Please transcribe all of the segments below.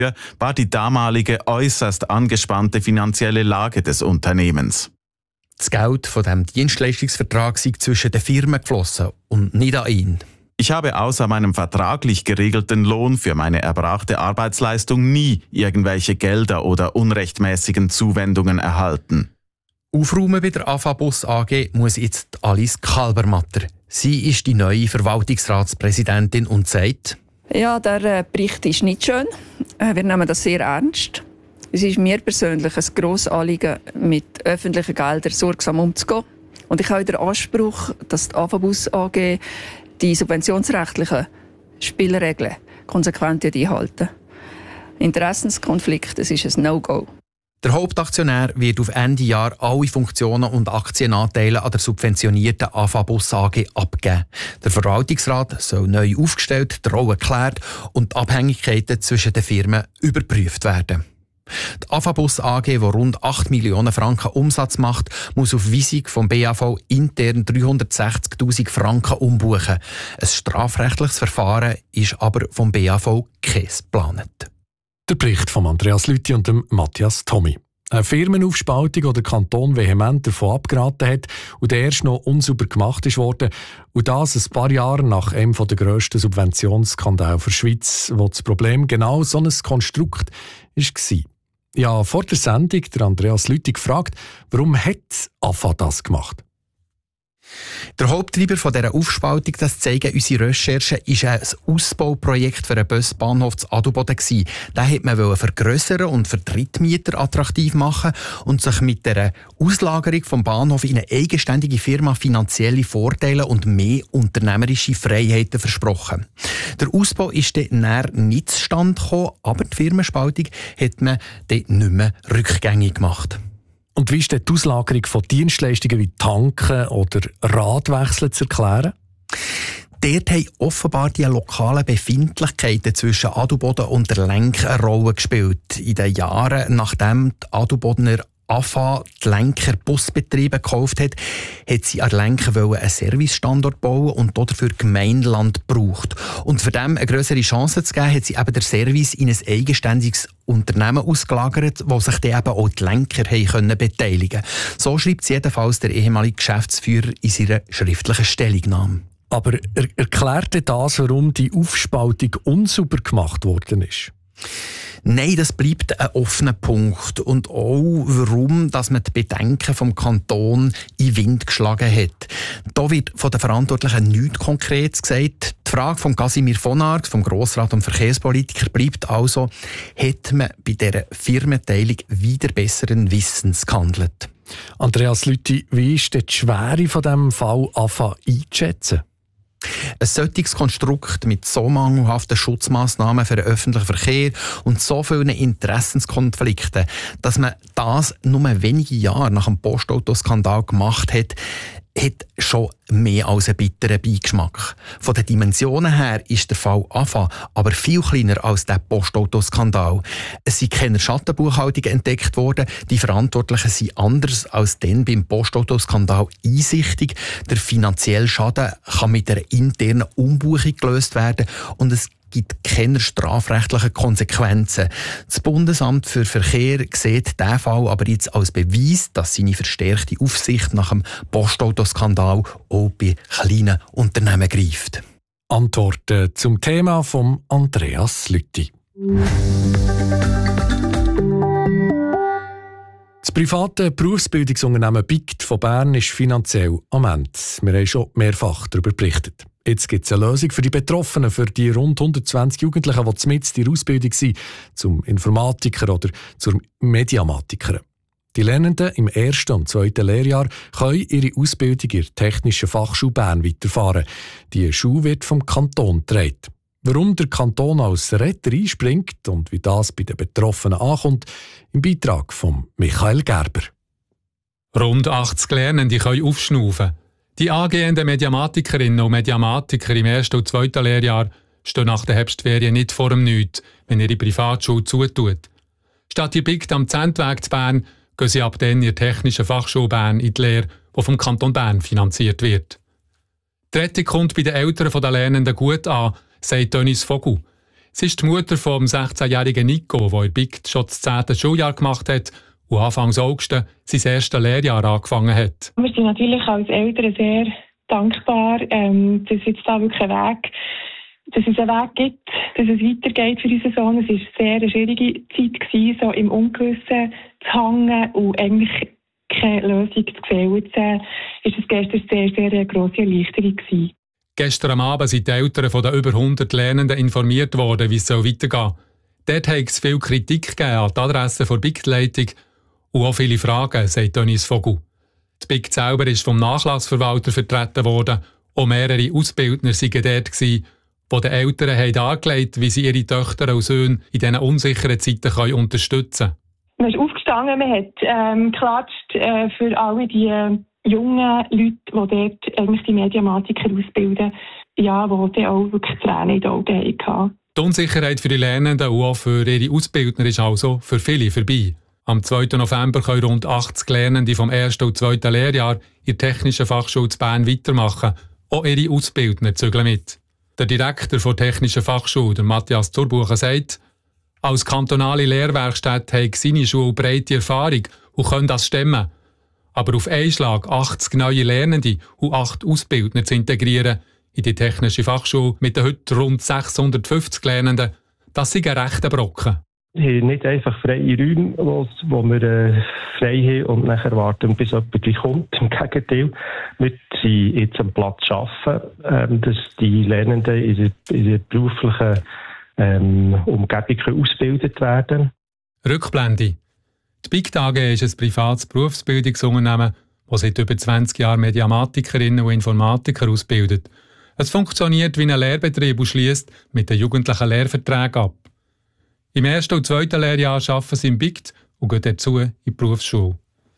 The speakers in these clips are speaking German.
war die damalige äußerst angespannte finanzielle Lage des Unternehmens. Das Geld von diesem Dienstleistungsvertrag sei zwischen den Firmen geflossen und nicht an ihn. Ich habe außer meinem vertraglich geregelten Lohn für meine erbrachte Arbeitsleistung nie irgendwelche Gelder oder unrechtmäßigen Zuwendungen erhalten. Aufräumen bei der AFA-Bus AG muss jetzt Alice Kalbermatter. Sie ist die neue Verwaltungsratspräsidentin und sagt: Ja, der Bericht ist nicht schön. Wir nehmen das sehr ernst. Es ist mir persönlich ein grosses Anliegen, mit öffentlichen Geldern sorgsam umzugehen. Und ich habe den Anspruch, dass die AFA-Bus AG die subventionsrechtlichen Spielregeln konsequent einhalten. Interessenskonflikt, das ist ein No-Go. Der Hauptaktionär wird auf Ende Jahr alle Funktionen und Aktienanteile an der subventionierten AFA-Bus AG abgeben. Der Verwaltungsrat soll neu aufgestellt, die Rolle geklärt und die Abhängigkeiten zwischen den Firmen überprüft werden. Die AFA-Bus AG, die rund 8 Millionen Franken Umsatz macht, muss auf Weisung vom BAV intern 360'000 Franken umbuchen. Ein strafrechtliches Verfahren ist aber vom BAV geplant. Der Bericht von Andreas Lüthi und dem Matthias Tommy. Eine Firmenaufspaltung, die der Kanton vehement davon abgeraten hat und erst noch unsauber gemacht wurde. Und das ein paar Jahre nach einem der grössten Subventionsskandale für die Schweiz, wo das Problem genau so ein Konstrukt war. Ja, vor der Sendung der Andreas Lüthi gefragt, warum hat AFA das gemacht? Der Haupttreiber von dieser Aufspaltung, das zeigen unsere Recherchen, war ein Ausbauprojekt für einen Busbahnhof zu Adelboden. Den wollte man vergrössern und für Drittmieter attraktiv machen und sich mit der Auslagerung vom Bahnhof in eine eigenständige Firma finanzielle Vorteile und mehr unternehmerische Freiheiten versprochen. Der Ausbau ist dann nicht zustande gekommen, aber die Firmenspaltung hat man dann nicht mehr rückgängig gemacht. Und wie ist die Auslagerung von Dienstleistungen wie Tanken oder Radwechseln zu erklären? Dort haben offenbar die lokalen Befindlichkeiten zwischen Adelboden und der Lenk eine Rolle gespielt. In den Jahren, nachdem die Adelbodener AFA die Lenker Busbetriebe gekauft hat, hat sie an Lenker einen Servicestandort bauen und dafür Gemeindeland gebraucht. Und für dem eine grössere Chance zu geben, hat sie eben den Service in ein eigenständiges Unternehmen ausgelagert, wo sich dann eben auch die Lenker haben beteiligen können. So schreibt es jedenfalls der ehemalige Geschäftsführer in seiner schriftlichen Stellungnahme. Aber erklärt das, warum die Aufspaltung unsauber gemacht worden ist? Nein, das bleibt ein offener Punkt. Und auch, warum dass man die Bedenken vom Kanton in den Wind geschlagen hat. Da wird von den Verantwortlichen nichts Konkretes gesagt. Die Frage von Casimir von Arx, vom Grossrat und Verkehrspolitiker, bleibt also, hat man bei dieser Firmenteilung wieder besseren Wissens gehandelt? Andreas Lüthi, wie ist die Schwere von diesem Fall AFA einzuschätzen? Ein solches Konstrukt mit so mangelhaften Schutzmaßnahmen für den öffentlichen Verkehr und so vielen Interessenskonflikten, dass man das nur wenige Jahre nach dem Postautoskandal gemacht hat, hat schon mehr als einen bitteren Beigeschmack. Von den Dimensionen her ist der Fall AFA aber viel kleiner als der Postautoskandal. Es sind keine Schattenbuchhaltungen entdeckt worden. Die Verantwortlichen sind anders als dann beim Postautoskandal einsichtig. Der finanzielle Schaden kann mit einer internen Umbuchung gelöst werden und es gibt keine strafrechtlichen Konsequenzen. Das Bundesamt für Verkehr sieht diesen Fall aber jetzt als Beweis, dass seine verstärkte Aufsicht nach dem Postautoskandal auch bei kleinen Unternehmen greift. Antworten zum Thema von Andreas Lüthi. Das private Berufsbildungsunternehmen BICT von Bern ist finanziell am Ende. Wir haben schon mehrfach darüber berichtet. Jetzt gibt es eine Lösung für die Betroffenen, für die rund 120 Jugendlichen, die mitten in der Ausbildung sind, zum Informatiker oder zum Mediamatiker. Die Lernenden im 1. und 2. Lehrjahr können ihre Ausbildung in der Technischen Fachschule Bern weiterfahren. Die Schule wird vom Kanton getragen. Warum der Kanton als Retter einspringt und wie das bei den Betroffenen ankommt, im Beitrag von Michael Gerber. Rund 80 Lernende können aufschnaufen. Die angehenden Mediamatikerinnen und Mediamatiker im 1. und 2. Lehrjahr stehen nach der Herbstferien nicht vor dem Nichts, wenn ihre Privatschule zutut. Statt die BICT am Zentweg zu Bern, gehen sie ab dann in der Technischen Fachschule Bern in die Lehre, die vom Kanton Bern finanziert wird. Die Rettung kommt bei den Eltern der Lernenden gut an, sagt Dennis Vogel. Sie ist die Mutter vom 16-jährigen Nico, der in BICT schon das 10. Schuljahr gemacht hat und Anfang August sein erstes Lehrjahr angefangen hat. Wir sind natürlich als Eltern sehr dankbar, dass jetzt da wirklich dass es einen Weg gibt, dass es weitergeht für unseren Sohn. Es war eine sehr schwierige Zeit gewesen, so im Ungewissen zu hängen und eigentlich keine Lösung zu sehen. Jetzt ist es gestern sehr grosse Erleichterung gewesen. Gestern am Abend sind die Eltern von den über 100 Lernenden informiert worden, wie es weitergehen soll. Dort hat es viel Kritik gegeben an die Adresse der BICT-Leitung und auch viele Fragen, sagt Dennis Vogel. Die BICT selber ist vom Nachlassverwalter vertreten worden. Auch mehrere Ausbildner waren dort, wo den Eltern haben dargelegt, wie sie ihre Töchter und Söhne in diesen unsicheren Zeiten unterstützen können. Man ist aufgestanden, man hat geklatscht für alle die jungen Leute, die dort eigentlich die Mediamatiker ausbilden, ja, die dann auch wirklich Tränen in den Augen hatten. Die Unsicherheit für die Lernenden und auch für ihre Ausbildner ist also für viele vorbei. Am 2. November können rund 80 Lernende vom 1. und 2. Lehrjahr in der Technischen Fachschule zu Bern weitermachen. Auch ihre Ausbildner zügeln mit. Der Direktor der Technischen Fachschule, der Matthias Zurbuchen, sagt, als kantonale Lehrwerkstatt hat seine Schule breite Erfahrung und kann das stemmen. Aber auf einen Schlag 80 neue Lernende und 8 Ausbildner zu integrieren in die Technische Fachschule mit den heute rund 650 Lernenden, das sind ein rechter Brocken. Wir haben nicht einfach freie Räume, wo wir frei haben und nachher warten, bis jemand kommt. Im Gegenteil, wir sind jetzt am Platz arbeiten, dass die Lernenden in der beruflichen Umgebung ausgebildet werden. Rückblende. Die BICT AG ist ein privates Berufsbildungsunternehmen, das seit über 20 Jahren Mediamatikerinnen und Informatiker ausbildet. Es funktioniert wie ein Lehrbetrieb und schliesst mit den Jugendlichen Lehrverträgen ab. Im 1. und 2. Lehrjahr arbeiten sie im BICT und gehen dazu in die Berufsschule.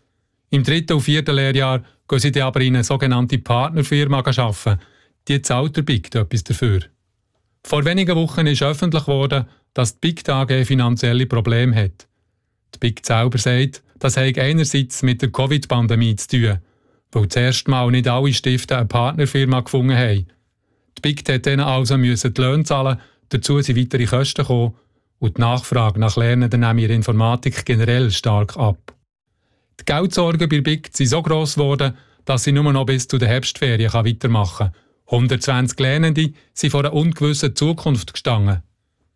Im 3. und 4. Lehrjahr gehen sie dann aber in eine sogenannte Partnerfirma arbeiten. Die zahlt der BICT etwas dafür. Vor wenigen Wochen ist öffentlich geworden, dass die BICT AG finanzielle Probleme hat. Die BICT selber sagt, das hat einerseits mit der Covid-Pandemie zu tun, weil das erste Mal nicht alle Stifte eine Partnerfirma gefunden haben. Die BICT hat denen also die Löhne zahlen, dazu sind weitere Kosten gekommen und die Nachfrage nach Lernenden nehmen ihre Informatik generell stark ab. Die Geldsorgen bei BICT sind so gross geworden, dass sie nur noch bis zu den Herbstferien weitermachen kann. 120 Lernende sind vor einer ungewissen Zukunft gestanden.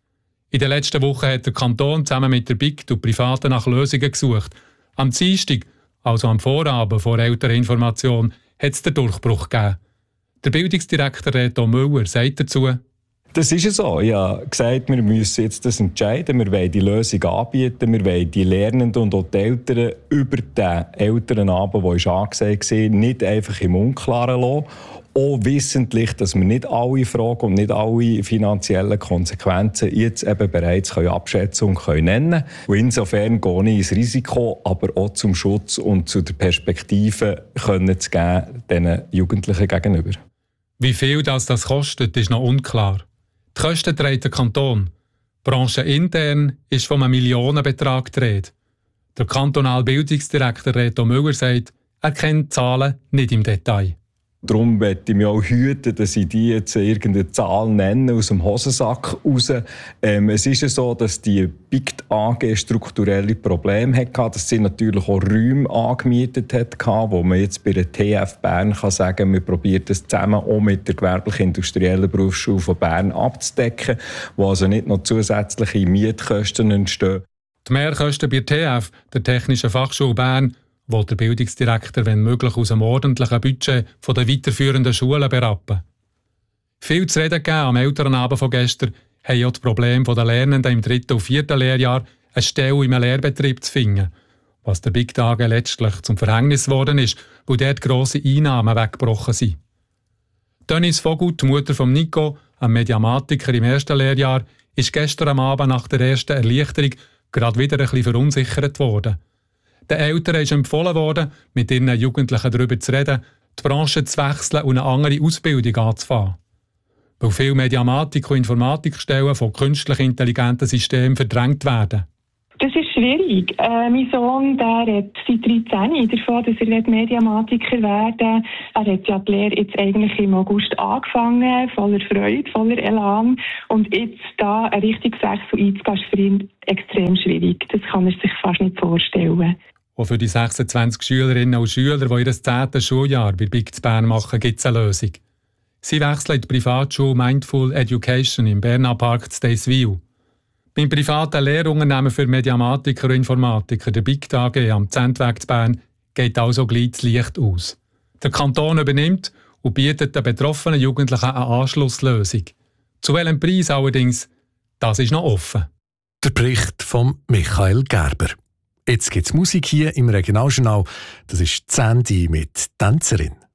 In den letzten Wochen hat der Kanton zusammen mit der BICT und Privaten nach Lösungen gesucht. Am Dienstag, also am Vorabend vor älterer Information, hat es den Durchbruch gegeben. Der Bildungsdirektor Reto Müller sagt dazu: Das ist so. Ich habe gesagt, wir müssen jetzt das entscheiden. Wir wollen die Lösung anbieten. Wir wollen die Lernenden und auch die Eltern über den Elternabend, der angesagt war, nicht einfach im Unklaren lassen. Auch wissentlich, dass wir nicht alle Fragen und nicht alle finanziellen Konsequenzen jetzt eben bereits abschätzen und nennen können. Und insofern gehe ich ins Risiko, aber auch zum Schutz und zu der Perspektive können zu geben, diesen Jugendlichen gegenüber. Wie viel das kostet, ist noch unklar. Die Kosten trägt der Kanton. Branchenintern ist von einem Millionenbetrag die Rede. Der kantonale Bildungsdirektor Reto Müller sagt, er kennt die Zahlen nicht im Detail. Darum möchte ich mich auch hüten, dass ich die jetzt irgendeine Zahl nenne aus dem Hosensack raus. Es ist ja so, dass die BICT AG strukturelle Probleme hatte, dass sie natürlich auch Räume angemietet hat, wo man jetzt bei der TF Bern kann sagen, wir probieren das zusammen auch mit der gewerblich-industriellen Berufsschule von Bern abzudecken, wo also nicht noch zusätzliche Mietkosten entstehen. Die Mehrkosten bei der TF, der Technischen Fachschule Bern, will der Bildungsdirektor, wenn möglich, aus dem ordentlichen Budget der weiterführenden Schulen berappen. Viel zu reden gegeben am Elternabend von gestern haben auch die Probleme der Lernenden im 3. und 4. Lehrjahr eine Stelle im Lehrbetrieb zu finden, was der BICT AG letztlich zum Verhängnis geworden ist, weil dort grosse Einnahmen weggebrochen sind. Dennis Vogel, die Mutter von Nico, ein Mediamatiker im 1. Lehrjahr, ist gestern am Abend nach der ersten Erleichterung gerade wieder ein bisschen verunsichert worden. Den Eltern ist empfohlen worden, mit ihren Jugendlichen darüber zu reden, die Branche zu wechseln und eine andere Ausbildung anzufangen. Weil viele Mediamatik- und Informatikstellen von künstlich intelligenten Systemen verdrängt werden. Das ist schwierig. Mein Sohn, der hat seit 13 davon, dass er Mediamatiker werden will. Er hat ja die Lehre jetzt eigentlich im August angefangen, voller Freude, voller Elan. Und jetzt da einen richtigen Wechsel einzugehen, ist für ihn extrem schwierig. Das kann er sich fast nicht vorstellen. Auch für die 26 Schülerinnen und Schüler, die ihr 10. Schuljahr bei BIC zu Bern machen, gibt es eine Lösung. Sie wechseln in die Privatschule Mindful Education im Berner Park zu Deiswil. Beim privaten Lehrunternehmen für Mediamatiker und Informatiker, der BIC AG am Zentweg zu Bern, geht also gleich das Licht aus. Der Kanton übernimmt und bietet den betroffenen Jugendlichen eine Anschlusslösung. Zu welchem Preis allerdings, das ist noch offen. Der Bericht von Michael Gerber. Jetzt gibt es Musik hier im Regionaljournal. Das ist die Sandy mit «Tänzerin».